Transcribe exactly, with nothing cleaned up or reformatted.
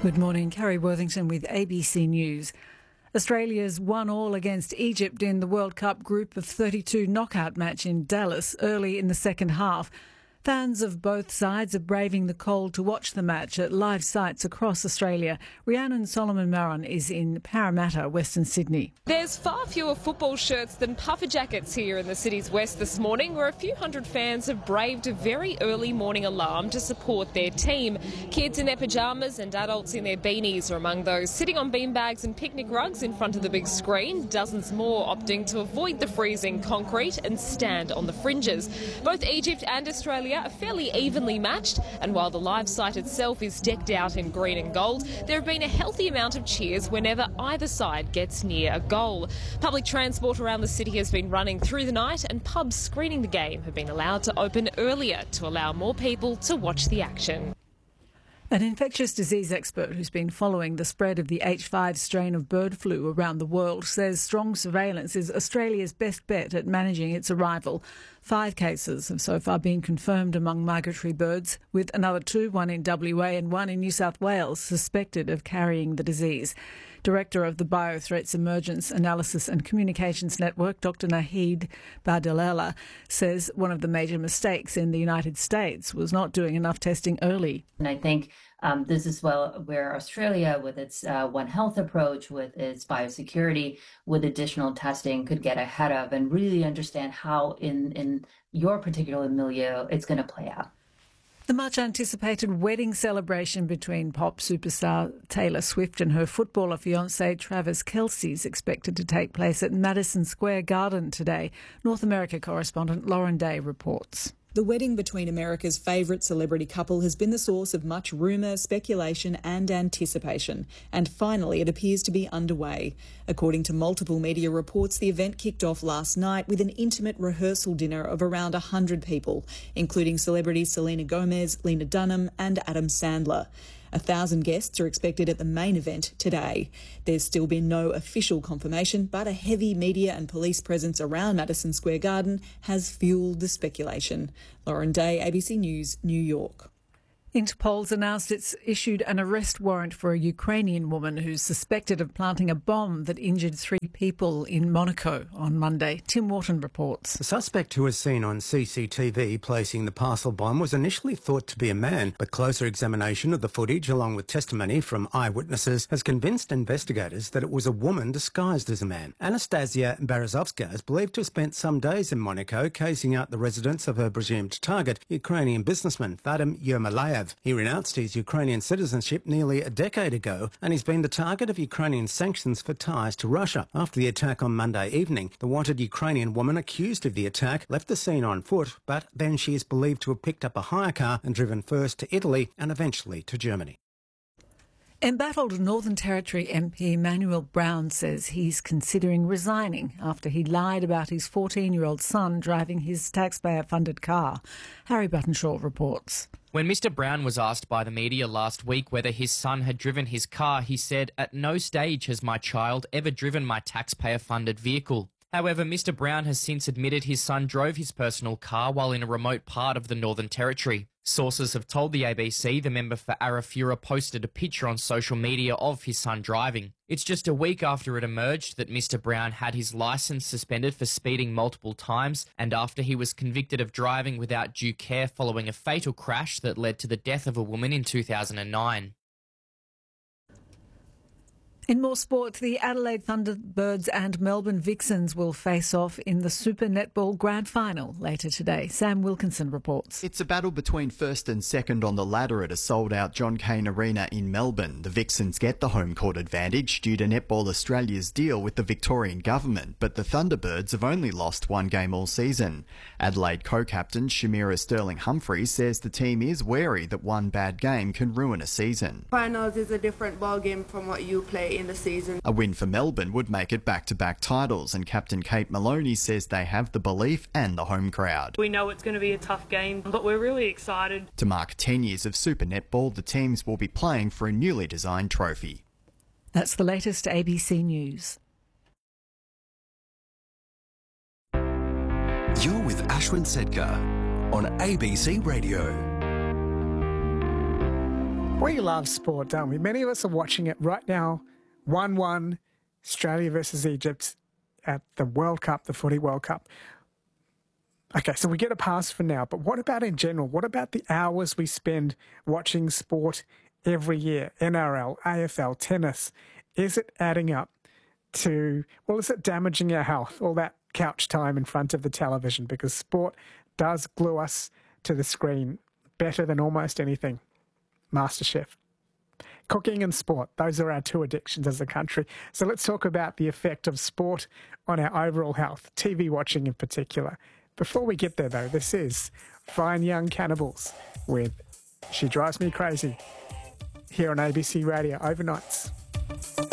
Good morning, Carrie Worthington with A B C News. Australia's one all against Egypt in the World Cup group of thirty-two knockout match in Dallas early in the second half. Fans of both sides are braving the cold to watch the match at live sites across Australia. Rhiannon Solomon-Maron is in Parramatta, Western Sydney. There's far fewer football shirts than puffer jackets here in the city's west this morning, where a few hundred fans have braved a very early morning alarm to support their team. Kids in their pyjamas and adults in their beanies are among those sitting on beanbags and picnic rugs in front of the big screen, dozens more opting to avoid the freezing concrete and stand on the fringes. Both Egypt and Australia are fairly evenly matched, and while the live site itself is decked out in green and gold, there have been a healthy amount of cheers whenever either side gets near a goal. Public transport around the city has been running through the night, and pubs screening the game have been allowed to open earlier to allow more people to watch the action. An infectious disease expert who's been following the spread of the H five strain of bird flu around the world says strong surveillance is Australia's best bet at managing its arrival. Five cases have so far been confirmed among migratory birds, with another two, one in W A and one in New South Wales, suspected of carrying the disease. Director of the Biothreats Emergence Analysis and Communications Network, Doctor Naheed Bardelella, says one of the major mistakes in the United States was not doing enough testing early. And I think um, this is well where Australia, with its uh, One Health approach, with its biosecurity, with additional testing, could get ahead of and really understand how in, in your particular milieu it's going to play out. The much-anticipated wedding celebration between pop superstar Taylor Swift and her footballer fiancé Travis Kelce is expected to take place at Madison Square Garden today. North America correspondent Lauren Day reports. The wedding between America's favourite celebrity couple has been the source of much rumour, speculation and anticipation, and finally it appears to be underway. According to multiple media reports, the event kicked off last night with an intimate rehearsal dinner of around one hundred people, including celebrities Selena Gomez, Lena Dunham and Adam Sandler. A thousand guests are expected at the main event today. There's still been no official confirmation, but a heavy media and police presence around Madison Square Garden has fuelled the speculation. Lauren Day, A B C News, New York. Interpol's announced it's issued an arrest warrant for a Ukrainian woman who's suspected of planting a bomb that injured three people in Monaco on Monday. Tim Wharton reports. The suspect, who was seen on C C T V placing the parcel bomb, was initially thought to be a man, but closer examination of the footage, along with testimony from eyewitnesses, has convinced investigators that it was a woman disguised as a man. Anastasia Berezovska is believed to have spent some days in Monaco casing out the residence of her presumed target, Ukrainian businessman Vadim Yermolayev. He renounced his Ukrainian citizenship nearly a decade ago, and he's been the target of Ukrainian sanctions for ties to Russia. After the attack on Monday evening, the wanted Ukrainian woman accused of the attack left the scene on foot, but then she is believed to have picked up a hire car and driven first to Italy and eventually to Germany. Embattled Northern Territory M P Manuel Brown says he's considering resigning after he lied about his fourteen-year-old son driving his taxpayer-funded car. Harry Buttonshaw reports. When Mister Brown was asked by the media last week whether his son had driven his car, he said, "At no stage has my child ever driven my taxpayer-funded vehicle." However, Mister Brown has since admitted his son drove his personal car while in a remote part of the Northern Territory. Sources have told the A B C the member for Arafura posted a picture on social media of his son driving. It's just a week after it emerged that Mister Brown had his licence suspended for speeding multiple times, and after he was convicted of driving without due care following a fatal crash that led to the death of a woman in two thousand nine. In more sport, the Adelaide Thunderbirds and Melbourne Vixens will face off in the Super Netball Grand Final later today. Sam Wilkinson reports. It's a battle between first and second on the ladder at a sold-out John Cain Arena in Melbourne. The Vixens get the home court advantage due to Netball Australia's deal with the Victorian government, but the Thunderbirds have only lost one game all season. Adelaide co-captain Shamira Sterling-Humphries says the team is wary that one bad game can ruin a season. Finals is a different ballgame from what you play in the season. A win for Melbourne would make it back-to-back titles, and captain Kate Maloney says they have the belief and the home crowd. We know it's going to be a tough game, but we're really excited. To mark ten years of Super Netball, the teams will be playing for a newly designed trophy. That's the latest A B C News. You're with Ashwin Sedkar on A B C Radio. We love sport, don't we? Many of us are watching it right now. one one, Australia versus Egypt at the World Cup, the Footy World Cup. Okay, so we get a pass for now, but what about in general? What about the hours we spend watching sport every year? N R L, A F L, tennis. Is it adding up to, well, is it damaging our health, all that couch time in front of the television? Because sport does glue us to the screen better than almost anything. MasterChef. Cooking and sport, those are our two addictions as a country. So let's talk about the effect of sport on our overall health, T V watching in particular. Before we get there, though, this is Fine Young Cannibals with She Drives Me Crazy here on A B C Radio overnights.